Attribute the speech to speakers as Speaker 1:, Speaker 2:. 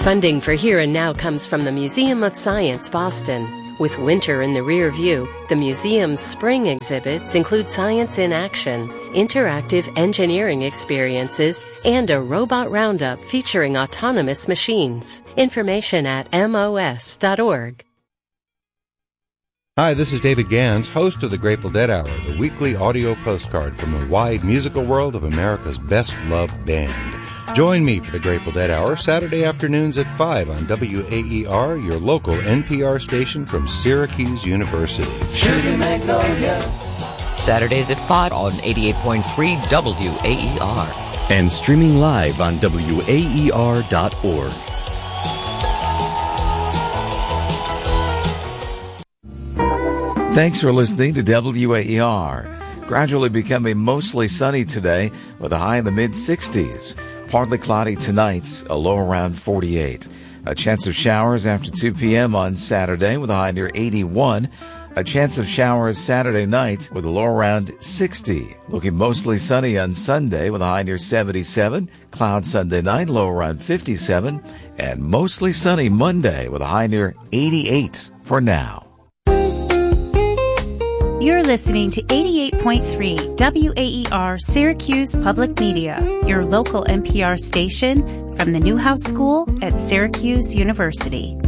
Speaker 1: Funding for Here and Now comes from the Museum of Science, Boston. With winter in the rear view, the museum's spring exhibits include science in action, interactive engineering experiences, and a robot roundup featuring autonomous machines. Information at mos.org.
Speaker 2: Hi, this is David Gans, host of the Grateful Dead Hour, the weekly audio postcard from the wide musical world of America's best-loved band. Join me for the Grateful Dead Hour Saturday afternoons at 5 on WAER, your local NPR station from Syracuse University.
Speaker 3: Sugar Magnolia.
Speaker 4: Saturdays at 5 on 88.3 WAER.
Speaker 5: And streaming live on WAER.org.
Speaker 6: Thanks for listening to WAER. Gradually becoming mostly sunny today with a high in the mid-60s. Partly cloudy tonight, a low around 48. A chance of showers after 2 p.m. on Saturday with a high near 81. A chance of showers Saturday night with a low around 60. Looking mostly sunny on Sunday with a high near 77. Cloud Sunday night, low around 57. And mostly sunny Monday with a high near 88 for now.
Speaker 7: You're listening to 88.3 WAER Syracuse Public Media, your local NPR station from the Newhouse School at Syracuse University.